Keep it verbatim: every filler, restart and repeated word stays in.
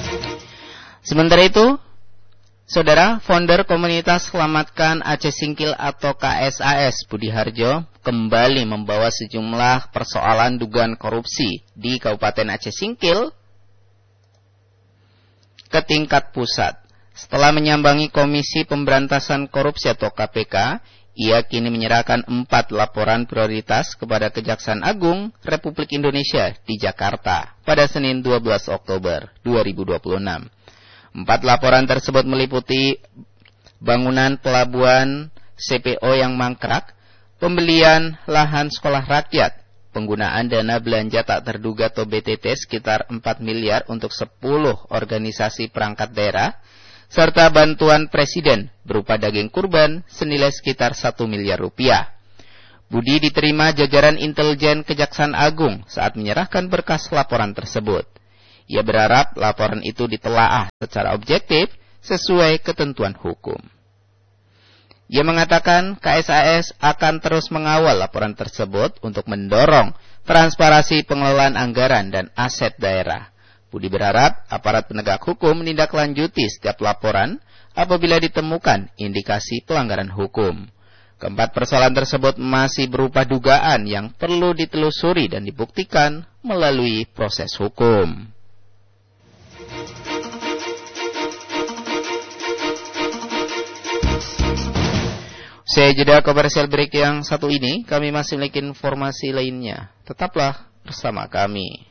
Sementara itu, Saudara, founder komunitas Selamatkan Aceh Singkil atau K S A S, Budi Harjo, kembali membawa sejumlah persoalan dugaan korupsi di Kabupaten Aceh Singkil ke tingkat pusat. Setelah menyambangi Komisi Pemberantasan Korupsi atau K P K, ia kini menyerahkan empat laporan prioritas kepada Kejaksaan Agung Republik Indonesia di Jakarta pada Senin dua belas Oktober dua ribu dua puluh enam. Empat laporan tersebut meliputi bangunan pelabuhan C P O yang mangkrak, pembelian lahan sekolah rakyat, penggunaan dana belanja tak terduga atau B T T sekitar empat miliar untuk sepuluh organisasi perangkat daerah, serta bantuan presiden berupa daging kurban senilai sekitar satu miliar rupiah. Budi diterima jajaran intelijen Kejaksaan Agung saat menyerahkan berkas laporan tersebut. Ia berharap laporan itu ditelaah secara objektif sesuai ketentuan hukum. Ia mengatakan K S A S akan terus mengawal laporan tersebut untuk mendorong transparansi pengelolaan anggaran dan aset daerah. Budi berharap aparat penegak hukum menindaklanjuti setiap laporan apabila ditemukan indikasi pelanggaran hukum. Keempat persoalan tersebut masih berupa dugaan yang perlu ditelusuri dan dibuktikan melalui proses hukum. Saya jeda komersial break yang satu ini, kami masih memiliki informasi lainnya. Tetaplah bersama kami.